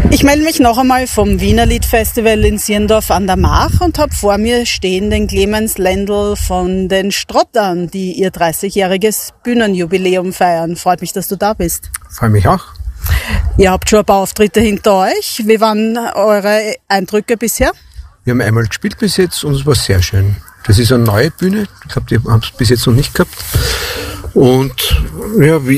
Ich melde mich noch einmal vom Wiener Liedfestival in Sierndorf an der Mach und habe vor mir stehen den Clemens Lendl von den Strottern, die ihr 30-jähriges Bühnenjubiläum feiern. Freut mich, dass du da bist. Freue mich auch. Ihr habt schon ein paar Auftritte hinter euch. Wie waren eure Eindrücke bisher? Wir haben einmal gespielt bis jetzt und es war sehr schön. Das ist eine neue Bühne. Ich glaube, die haben es bis jetzt noch nicht gehabt. Und ja, wie